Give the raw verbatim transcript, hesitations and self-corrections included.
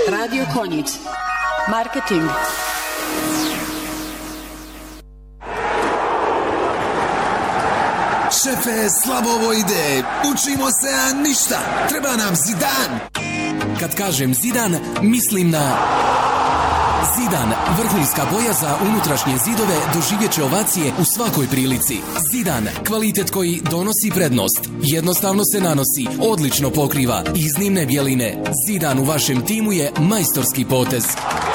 Radio Konjic. Marketing. Šefe, slabo ovo ide. Učimo se, a ništa. Treba nam Zidane. Kad kažem Zidan, mislim na... Zidan, vrhunska boja za unutrašnje zidove, doživjet će ovacije u svakoj prilici. Zidan, kvalitet koji donosi prednost. Jednostavno se nanosi, odlično pokriva, iznimne bjeline. Zidan u vašem timu je majstorski potez.